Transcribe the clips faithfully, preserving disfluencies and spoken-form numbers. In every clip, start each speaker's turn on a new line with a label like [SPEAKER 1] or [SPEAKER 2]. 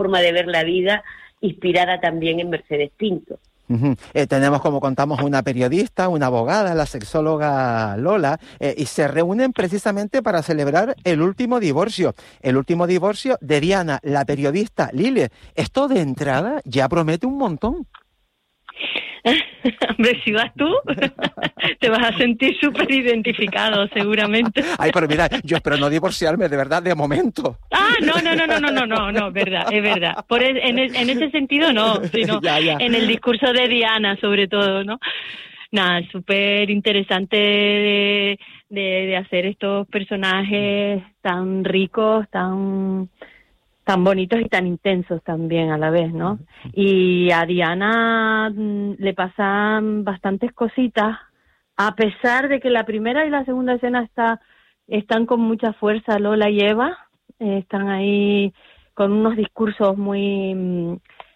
[SPEAKER 1] forma de ver la vida inspirada también en Mercedes Pinto.
[SPEAKER 2] Uh-huh. Eh, tenemos, como contamos, una periodista, una abogada, la sexóloga Lola, eh, y se reúnen precisamente para celebrar el último divorcio, el último divorcio de Diana, la periodista. Lili, esto de entrada ya promete un montón.
[SPEAKER 3] Hombre, si vas tú, te vas a sentir súper identificado, seguramente.
[SPEAKER 2] Ay, pero mira, yo espero no divorciarme, de verdad, de momento.
[SPEAKER 3] Ah, no, no, no, no, no, no, no, no, verdad, es verdad. Por el, en, el, en ese sentido no, sino
[SPEAKER 2] ya, ya.
[SPEAKER 3] en el discurso de Diana, sobre todo, ¿no? Nada, súper interesante de, de, de hacer estos personajes tan ricos, tan... tan bonitos y tan intensos también a la vez, ¿no? Y a Diana mmm, le pasan bastantes cositas, a pesar de que la primera y la segunda escena está, están con mucha fuerza Lola y Eva, eh, están ahí con unos discursos muy... Mmm,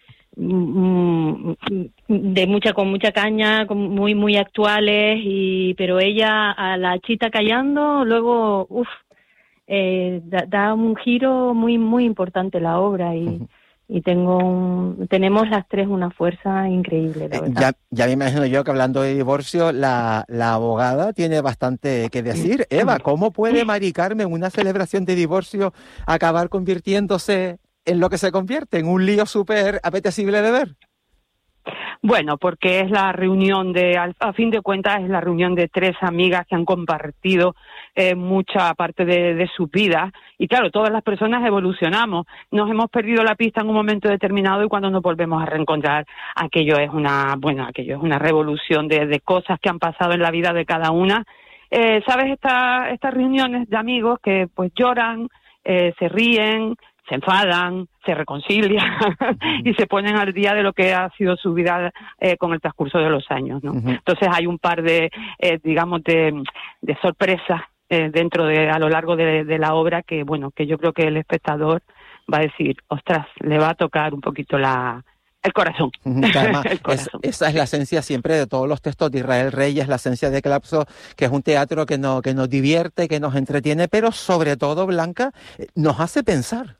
[SPEAKER 3] de mucha con mucha caña, con muy muy actuales, y pero ella a la chita callando, luego, uff, Eh, da, da un giro muy muy importante la obra, y, uh-huh. y tengo un, tenemos las tres una fuerza increíble, la verdad.
[SPEAKER 2] Ya, ya me imagino yo que, hablando de divorcio, la, la abogada tiene bastante que decir. Eva, ¿cómo puede Mari Carmen, una celebración de divorcio, acabar convirtiéndose en lo que se convierte, en un lío súper apetecible de ver?
[SPEAKER 4] Bueno, porque es la reunión de, a fin de cuentas, es la reunión de tres amigas que han compartido eh, mucha parte de, de sus vidas. Y claro, todas las personas evolucionamos. Nos hemos perdido la pista en un momento determinado, y cuando nos volvemos a reencontrar, aquello es una, bueno, aquello es una revolución de, de cosas que han pasado en la vida de cada una. Eh, ¿Sabes? Esta, estas reuniones de amigos que pues lloran, eh, se ríen, se enfadan, se reconcilian y se ponen al día de lo que ha sido su vida eh, con el transcurso de los años, ¿no? Uh-huh. Entonces hay un par de, eh, digamos, de, de sorpresas eh, dentro de, a lo largo de, de la obra, que, bueno, que yo creo que el espectador va a decir, ostras, le va a tocar un poquito la... El corazón.
[SPEAKER 2] Además,
[SPEAKER 4] el corazón.
[SPEAKER 2] Es, esa es la esencia siempre de todos los textos de Israel Reyes, la esencia de Clapso, que es un teatro que, no, que nos divierte, que nos entretiene, pero sobre todo, Blanca, nos hace pensar.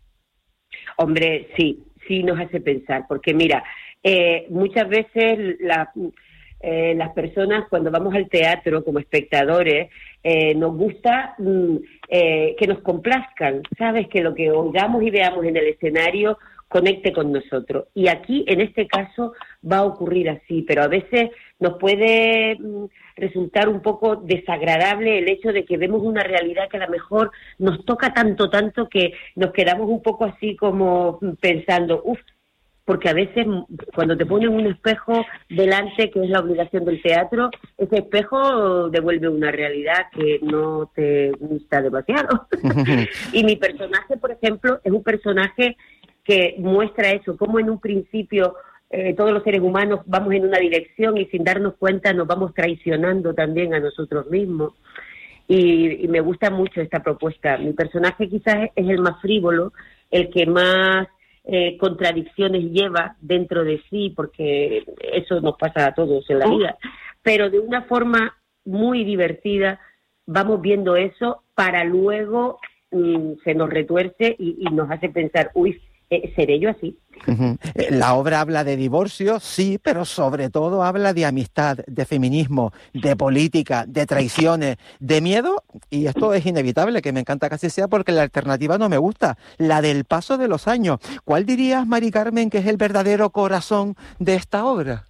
[SPEAKER 1] Hombre, sí, sí nos hace pensar, porque mira, eh, muchas veces la, eh, las personas, cuando vamos al teatro como espectadores, eh, nos gusta mm, eh, que nos complazcan, ¿sabes? Que lo que oigamos y veamos en el escenario conecte con nosotros. Y aquí, en este caso, va a ocurrir así, pero a veces nos puede mm, resultar un poco desagradable el hecho de que vemos una realidad que a lo mejor nos toca tanto, tanto que nos quedamos un poco así como pensando, uff, porque a veces cuando te ponen un espejo delante, que es la obligación del teatro, ese espejo devuelve una realidad que no te gusta demasiado. Y mi personaje, por ejemplo, es un personaje que muestra eso, cómo en un principio eh, todos los seres humanos vamos en una dirección y sin darnos cuenta nos vamos traicionando también a nosotros mismos. Y, y me gusta mucho esta propuesta. Mi personaje quizás es el más frívolo, el que más eh, contradicciones lleva dentro de sí, porque eso nos pasa a todos en la vida, pero de una forma muy divertida vamos viendo eso para luego mm, se nos retuerce y, y nos hace pensar, uy, ¿seré yo así?
[SPEAKER 2] Uh-huh. La obra habla de divorcio, sí, pero sobre todo habla de amistad, de feminismo, de política, de traiciones, de miedo, y esto es inevitable, que me encanta que así sea, porque la alternativa no me gusta, la del paso de los años. ¿Cuál dirías, Mari Carmen, que es el verdadero corazón de esta obra?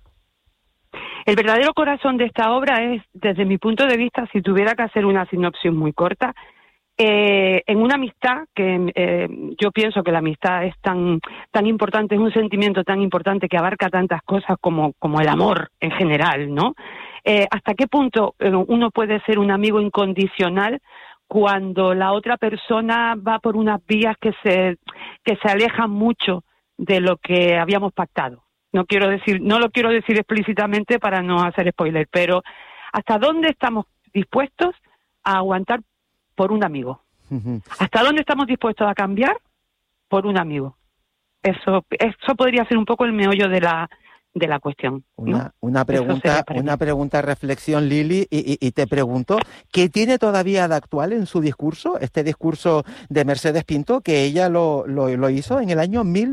[SPEAKER 4] El verdadero corazón de esta obra es, desde mi punto de vista, si tuviera que hacer una sinopsis muy corta, Eh, en una amistad que eh, yo pienso que la amistad es tan tan importante, es un sentimiento tan importante que abarca tantas cosas como como el amor en general, ¿no? Eh, ¿Hasta qué punto uno puede ser un amigo incondicional cuando la otra persona va por unas vías que se que se alejan mucho de lo que habíamos pactado? No quiero decir, no lo quiero decir explícitamente para no hacer spoiler, pero ¿hasta dónde estamos dispuestos a aguantar por un amigo? Uh-huh. ¿Hasta dónde estamos dispuestos a cambiar por un amigo? Eso eso podría ser un poco el meollo de la de la cuestión, ¿no?
[SPEAKER 2] Una, una pregunta, una pregunta, reflexión, Lili, y, y, y te pregunto, ¿qué tiene todavía de actual en su discurso, este discurso de Mercedes Pinto, que ella lo, lo, lo hizo en el año mil